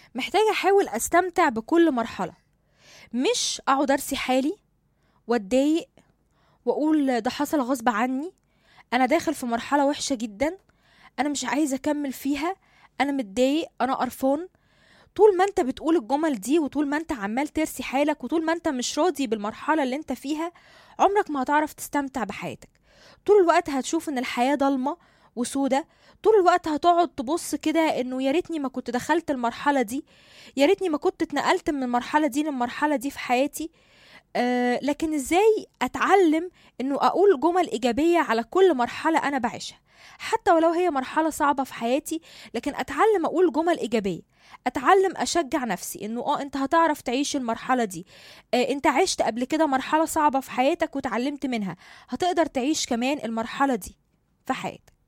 محتاجة احاول استمتع بكل مرحلة، مش اقعد ارسي حالي واتضايق واقول ده حصل غصب عني، انا داخل في مرحلة وحشة جدا، انا مش عايزة اكمل فيها، انا متضايق، انا قرفان. طول ما انت بتقول الجمل دي، وطول ما انت عمال ترسي حالك، وطول ما انت مش راضي بالمرحلة اللي انت فيها، عمرك ما هتعرف تستمتع بحياتك. طول الوقت هتشوف ان الحياة ضلمة وسودة، طول الوقت هتقعد تبص كده انه يا ريتني ما كنت دخلت المرحلة دي، يا ريتني ما كنت اتنقلت من المرحلة دي للمرحلة دي في حياتي. لكن ازاي اتعلم انه اقول جمل ايجابية على كل مرحلة انا بعيشها، حتى ولو هي مرحلة صعبة في حياتي، لكن اتعلم اقول جمل ايجابية، اتعلم اشجع نفسي انه انت هتعرف تعيش المرحلة دي. انت عشت قبل كده مرحلة صعبة في حياتك وتعلمت منها، هتقدر تعيش كمان المرحلة دي في حياتك.